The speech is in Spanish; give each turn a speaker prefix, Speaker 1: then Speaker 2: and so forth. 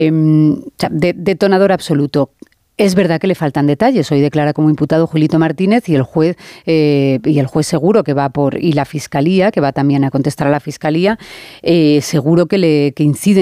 Speaker 1: Detonador absoluto. Es verdad que le faltan detalles. Hoy declara como imputado Julito Martínez y el juez seguro que va y la fiscalía, que va también a contestar a la fiscalía, seguro que incide